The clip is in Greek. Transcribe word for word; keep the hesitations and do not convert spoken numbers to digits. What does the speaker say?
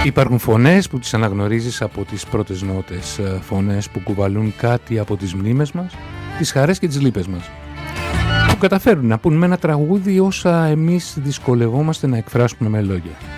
Υπάρχουν φωνές που τις αναγνωρίζεις από τις πρώτες νότες, φωνές που κουβαλούν κάτι από τις μνήμες μας, τις χαρές και τις λύπες μας, που καταφέρουν να πούν με ένα τραγούδι όσα εμείς δυσκολευόμαστε να εκφράσουμε με λόγια.